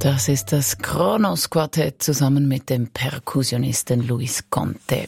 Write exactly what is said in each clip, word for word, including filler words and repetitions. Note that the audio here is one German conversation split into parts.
Das ist das Kronos-Quartett zusammen mit dem Perkussionisten Luis Conte.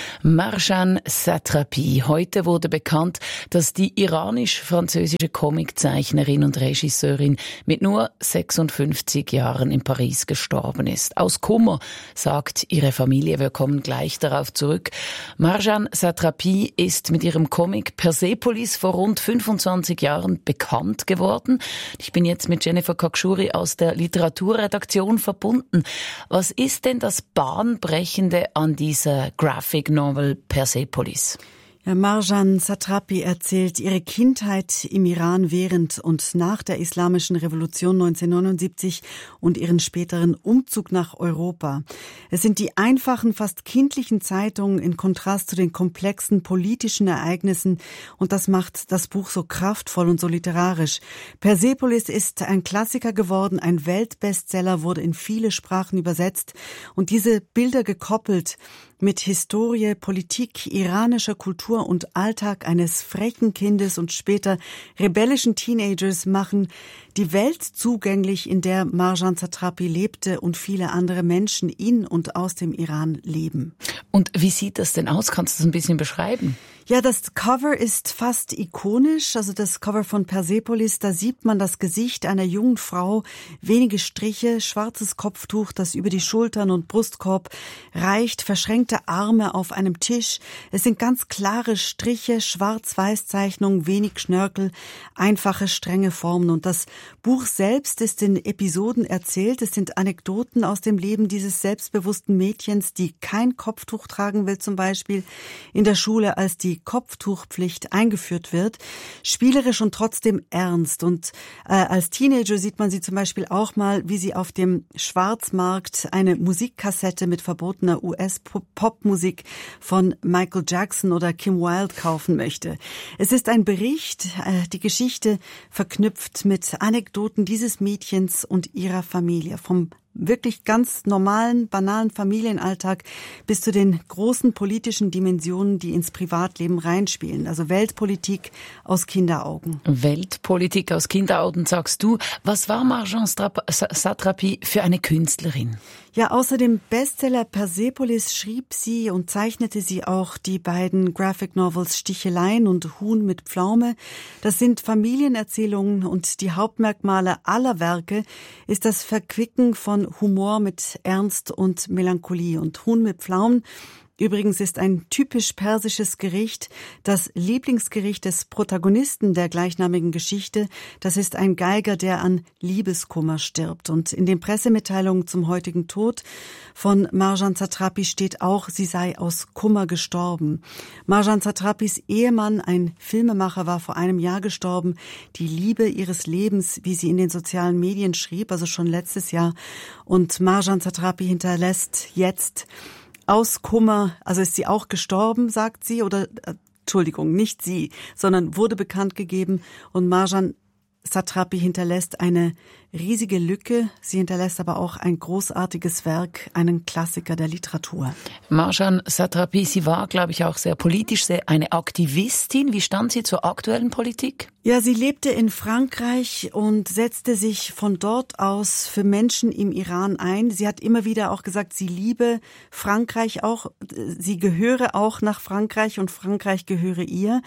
Marjan Satrapi. Heute wurde bekannt, dass die iranisch-französische Comiczeichnerin und Regisseurin mit nur sechsundfünfzig Jahren in Paris gestorben ist. Aus Kummer, sagt ihre Familie. Wir kommen gleich darauf zurück. Marjan Satrapi ist mit ihrem Comic Persepolis vor rund fünfundzwanzig Jahren bekannt geworden. Ich bin jetzt mit Jennifer Kakshuri aus der Literaturredaktion verbunden. Was ist denn das Bahnbrechende an dieser Graphic Novel Persepolis? Ja, Marjan Satrapi erzählt ihre Kindheit im Iran während und nach der Islamischen Revolution neunzehnhundertneunundsiebzig und ihren späteren Umzug nach Europa. Es sind die einfachen, fast kindlichen Zeitungen in Kontrast zu den komplexen politischen Ereignissen und das macht das Buch so kraftvoll und so literarisch. Persepolis ist ein Klassiker geworden, ein Weltbestseller, wurde in viele Sprachen übersetzt und diese Bilder gekoppelt mit Historie, Politik, iranischer Kultur und Alltag eines frechen Kindes und später rebellischen Teenagers machen die Welt zugänglich, in der Marjan Satrapi lebte und viele andere Menschen in und aus dem Iran leben. Und wie sieht das denn aus? Kannst du das ein bisschen beschreiben? Ja, das Cover ist fast ikonisch, also das Cover von Persepolis, da sieht man das Gesicht einer jungen Frau, wenige Striche, schwarzes Kopftuch, das über die Schultern und Brustkorb reicht, verschränkte Arme auf einem Tisch. Es sind ganz klare Striche, Schwarz-Weiß-Zeichnungen, wenig Schnörkel, einfache, strenge Formen. Und das Buch selbst ist in Episoden erzählt. Es sind Anekdoten aus dem Leben dieses selbstbewussten Mädchens, die kein Kopftuch tragen will, zum Beispiel in der Schule, als die Kopftuchpflicht eingeführt wird. Spielerisch und trotzdem ernst. Und äh, als Teenager sieht man sie zum Beispiel auch mal, wie sie auf dem Schwarzmarkt eine Musikkassette mit verbotener U S-Popmusik von Michael Jackson oder Kim Wilde kaufen möchte. Es ist ein Bericht, äh, die Geschichte verknüpft mit Anekdoten dieses Mädchens und ihrer Familie. Vom wirklich ganz normalen, banalen Familienalltag bis zu den großen politischen Dimensionen, die ins Privatleben reinspielen. Also Weltpolitik aus Kinderaugen. Weltpolitik aus Kinderaugen, sagst du. Was war Marjan Satrapi für eine Künstlerin? Ja, außer dem Bestseller Persepolis schrieb sie und zeichnete sie auch die beiden Graphic Novels Sticheleien und Huhn mit Pflaume. Das sind Familienerzählungen und die Hauptmerkmale aller Werke ist das Verquicken von Humor mit Ernst und Melancholie. Und Huhn mit Pflaumen übrigens ist ein typisch persisches Gericht, das Lieblingsgericht des Protagonisten der gleichnamigen Geschichte. Das ist ein Geiger, der an Liebeskummer stirbt. Und in den Pressemitteilungen zum heutigen Tod von Marjan Satrapi steht auch, sie sei aus Kummer gestorben. Marjan Satrapis Ehemann, ein Filmemacher, war vor einem Jahr gestorben. Die Liebe ihres Lebens, wie sie in den sozialen Medien schrieb, also schon letztes Jahr. Und Marjan Satrapi hinterlässt jetzt aus Kummer, also ist sie auch gestorben, sagt sie, oder, äh, Entschuldigung, nicht sie, sondern wurde bekannt gegeben und Marjan Satrapi hinterlässt eine riesige Lücke. Sie hinterlässt aber auch ein großartiges Werk, einen Klassiker der Literatur. Marjan Satrapi, sie war, glaube ich, auch sehr politisch, sehr eine Aktivistin. Wie stand sie zur aktuellen Politik? Ja, sie lebte in Frankreich und setzte sich von dort aus für Menschen im Iran ein. Sie hat immer wieder auch gesagt, sie liebe Frankreich auch. Sie gehöre auch nach Frankreich und Frankreich gehöre ihr.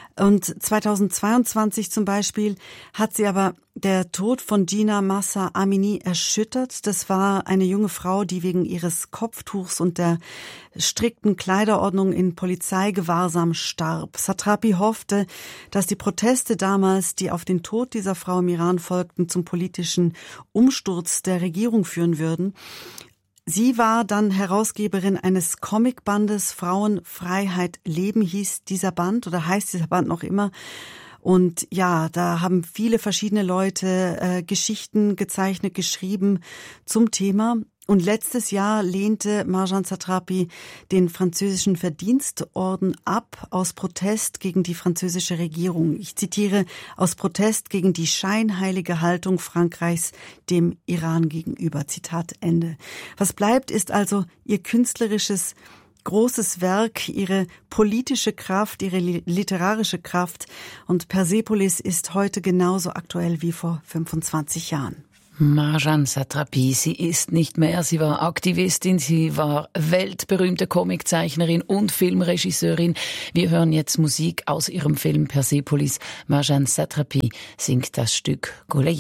Und zweitausendzweiundzwanzig zum Beispiel hat sie aber der Tod von Jina Mahsa Amini erschüttert. Das war eine junge Frau, die wegen ihres Kopftuchs und der strikten Kleiderordnung in Polizeigewahrsam starb. Satrapi hoffte, dass die Proteste damals, die auf den Tod dieser Frau im Iran folgten, zum politischen Umsturz der Regierung führen würden. Sie war dann Herausgeberin eines Comicbandes Frauen, Freiheit, Leben hieß dieser Band oder heißt dieser Band noch immer. Und ja, da haben viele verschiedene Leute äh, Geschichten gezeichnet, geschrieben zum Thema. Und letztes Jahr lehnte Marjan Satrapi den französischen Verdienstorden ab aus Protest gegen die französische Regierung. Ich zitiere, aus Protest gegen die scheinheilige Haltung Frankreichs dem Iran gegenüber. Zitat Ende. Was bleibt, ist also ihr künstlerisches großes Werk, ihre politische Kraft, ihre literarische Kraft. Und Persepolis ist heute genauso aktuell wie vor fünfundzwanzig Jahren. Marjane Satrapi, sie ist nicht mehr. Sie war Aktivistin, sie war weltberühmte Comiczeichnerin und Filmregisseurin. Wir hören jetzt Musik aus ihrem Film Persepolis. Marjane Satrapi singt das Stück Goleyet.